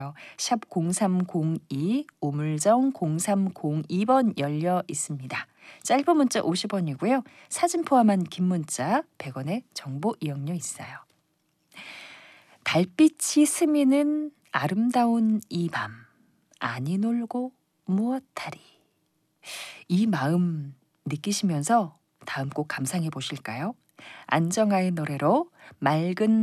샵 0302 우물정 0302번 열려 있습니다. 짧은 문자 50원이고요. 사진 포함한 긴 문자 100원의 정보 이용료 있어요. 달빛이 스미는 아름다운 이 밤 아니 놀고 무엇하리. 이 마음 느끼시면서 다음 곡 감상해 보실까요? 안정아의 노래로 맑은